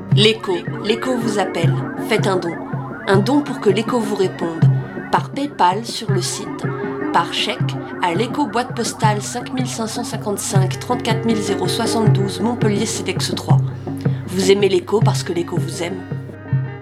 L'écho vous appelle. Faites un don. Un don pour que l'écho vous réponde. Par PayPal sur le site, par chèque à l'écho boîte postale 5555 34 072 Montpellier CEDEX 3. Vous aimez l'écho parce que l'écho vous aime.